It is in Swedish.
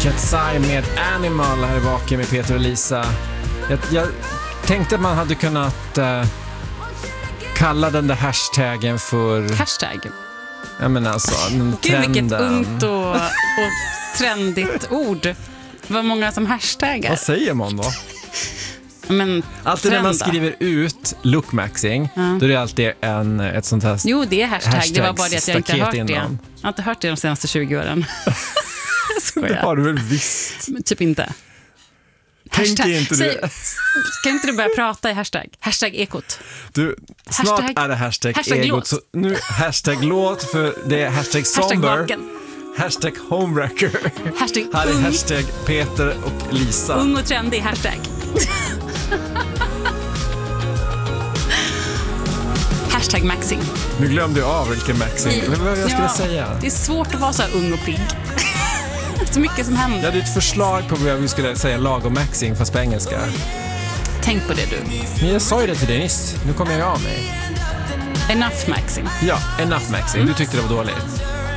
Katsai med Animal här bak med Peter och Lisa. Jag tänkte att man hade kunnat kalla den där hashtaggen för... Hashtag? Jag menar alltså, trenden. Gud, vilket ungt och trendigt ord. Vad många som hashtaggar. Vad säger man då? Men alltid när man skriver ut lookmaxing, då är det alltid ett sånt här... Jo, det är hashtag. Det var bara det att jag inte har hört det. Jag har inte hört det de senaste 20 åren. Det har du väl visst? Men typ inte. Tänker inte du? Kan inte du börja prata i hashtag? Hashtag ekot. Du, snart är det hashtag ekot. Så nu hashtag låt, för det är hashtag somber. Hashtag homewrecker. Här är hashtag Peter och Lisa. Ung och trendig hashtag. Hashtag maxing. Nu glömde jag av vilken maxing. Vad jag skulle säga. Det är svårt att vara så här ung och pigg. Så mycket som händer. Jag hade ett förslag på vad vi skulle säga lagom maxing fast på engelska. Tänk på det du. Men jag sa ju det till dig nyss. Nu kommer jag av mig. Enough maxing. Ja, enough maxing. Du tyckte det var dåligt.